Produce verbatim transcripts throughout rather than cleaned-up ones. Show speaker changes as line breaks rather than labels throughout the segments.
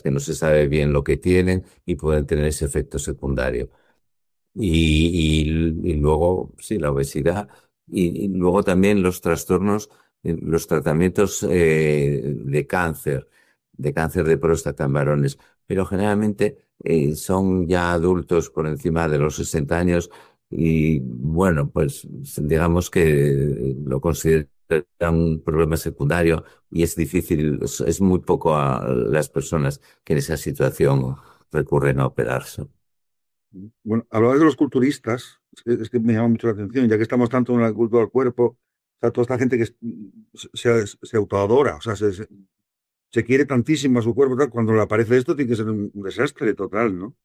que no se sabe bien lo que tienen y pueden tener ese efecto secundario. Y, y- y luego, sí, la obesidad y, y luego también los trastornos, eh, los tratamientos eh, de cáncer, de cáncer de próstata en varones, pero generalmente eh, son ya adultos por encima de los sesenta años y bueno, pues digamos que lo consideran un problema secundario y es difícil, es, es muy poco a las personas que en esa situación recurren a operarse.
Bueno, hablabas de los culturistas, es es que me llama mucho la atención, ya que estamos tanto en la cultura del cuerpo, o sea, toda esta gente que es- se, se, se autoadora, o sea, se, se- se quiere tantísimo a su cuerpo, tal, cuando le aparece esto tiene que ser un, un desastre total, ¿no?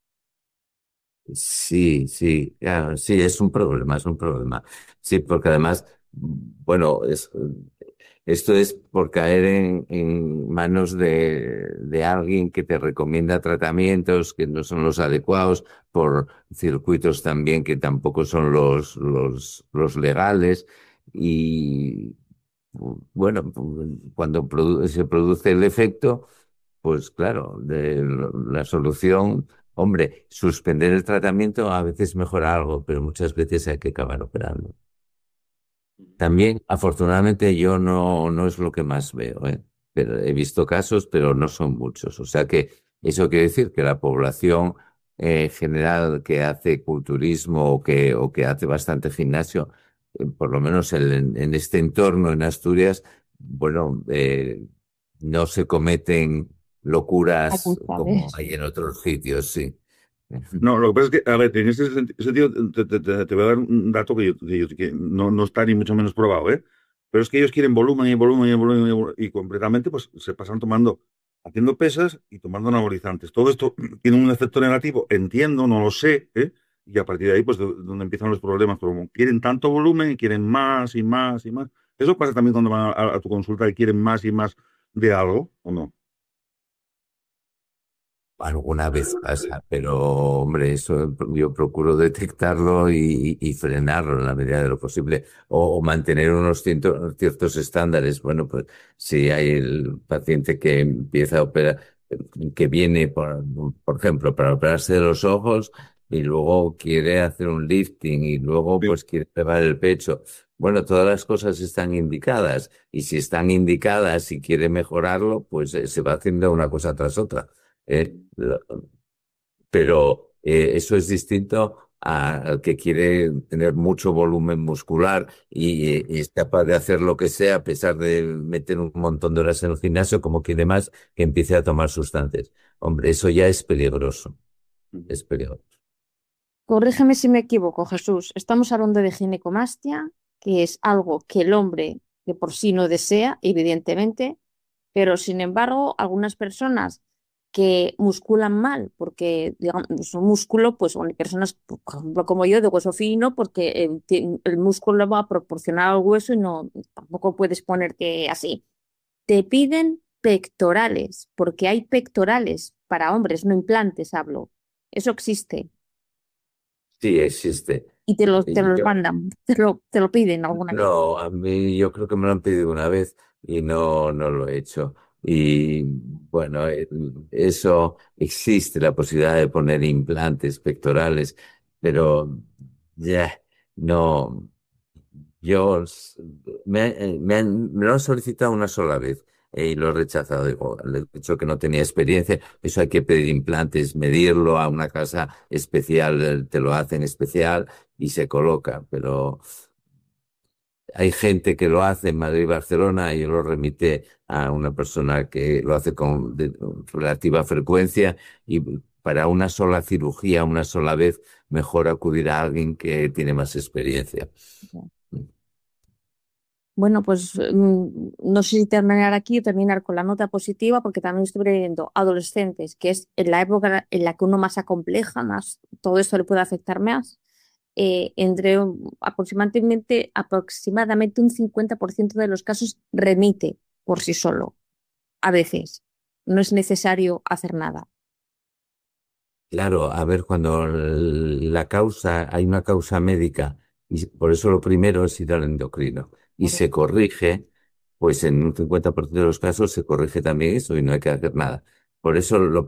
Sí, sí, ya, sí, es un problema, es un problema. Sí, porque además, bueno, es, esto es por caer en, en manos de, de alguien que te recomienda tratamientos que no son los adecuados, por circuitos también que tampoco son los, los, los legales. Y bueno, cuando produ- se produce el efecto, pues claro, de la solución, hombre, suspender el tratamiento a veces mejora algo, pero muchas veces hay que acabar operando. También, afortunadamente, yo no, no es lo que más veo, ¿eh? Pero he visto casos, pero no son muchos. O sea que eso quiere decir que la población eh, general que hace culturismo o que, o que hace bastante gimnasio, eh, por lo menos en, en este entorno en Asturias, bueno, eh, no se cometen locuras como
Facultades.
hay en otros sitios, sí.
No, lo que pasa es que, a ver, en ese senti- sentido, te, te- te- te voy a dar un dato que, yo, que yo- que no, no está ni mucho menos probado, ¿eh? Pero es que ellos quieren volumen y volumen y volumen y, volumen, y completamente pues se pasan tomando, haciendo pesas y tomando anabolizantes. Todo esto tiene un efecto negativo, entiendo, no lo sé, ¿eh? Y a partir de ahí, pues, de- donde empiezan los problemas, como quieren tanto volumen y quieren más y más y más. ¿Eso pasa también cuando van a, a tu consulta y quieren más y más de algo, o no?
Alguna vez pasa, pero hombre, eso yo procuro detectarlo y, y frenarlo en la medida de lo posible o, o mantener unos ciento- ciertos estándares. Bueno, pues si hay el paciente que empieza a operar, que viene, por, por ejemplo, para operarse de los ojos y luego quiere hacer un lifting y luego
Sí.
pues quiere elevar el pecho. Bueno, todas las cosas están indicadas y si están indicadas y quiere mejorarlo, pues eh, se va haciendo una cosa tras otra. ¿Eh? Pero eh, eso es distinto a- al que quiere tener mucho volumen muscular y, eh, y es capaz de hacer lo que sea a pesar de meter un montón de horas en el gimnasio, como quiere más, que empiece a tomar sustancias. Hombre, eso ya es peligroso, es peligroso.
Corrígeme si me equivoco, Jesús. Estamos hablando de ginecomastia, que es algo que el hombre de por sí no desea, evidentemente, pero sin embargo, algunas personas que musculan mal, porque digamos, un músculo, pues bueno, hay personas, por ejemplo, como yo, de hueso fino, porque eh, ti- el músculo va a proporcionar al hueso y no, tampoco puedes ponerte así. Te piden pectorales, porque hay pectorales para hombres, no implantes, hablo. Eso existe
Sí, existe.
y te los, te
Y
los
yo-
mandan, te lo, te lo piden alguna vez.
No, a mí yo creo que me lo han pedido una vez y no, no lo he hecho. Y bueno, eh, eso existe la posibilidad de poner implantes pectorales, pero ya no. Yo s- me, eh, me, han- me lo han solicitado una sola vez eh, y lo he rechazado. Digo, le he dicho que no tenía experiencia. Eso hay que pedir implantes, medirlo a una casa especial, eh, te lo hacen especial y se coloca, pero. Hay gente que lo hace en Madrid y Barcelona y yo lo remite a una persona que lo hace con de- relativa frecuencia y para una sola cirugía, una sola vez, mejor acudir a alguien que tiene más experiencia.
Bueno, pues mm, no sé si terminar aquí o terminar con la nota positiva, porque también estoy leyendo adolescentes, que es en la época en la que uno más se acompleja, más todo esto le puede afectar más. Eh, entre un- aproximadamente, aproximadamente un cincuenta por ciento de los casos remite por sí solo. A veces no es necesario hacer nada.
Claro, a ver, cuando l- la causa, hay una causa médica y por eso lo primero es ir al endocrino y se corrige, pues en un cincuenta por ciento de los casos se corrige también eso y no hay que hacer nada. Por eso lo